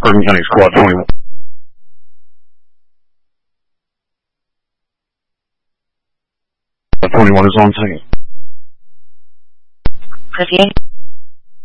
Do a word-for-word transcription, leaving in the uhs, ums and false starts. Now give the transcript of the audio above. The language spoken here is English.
Bergen County Squad twenty-one. twenty-one is on scene. fifty-eight.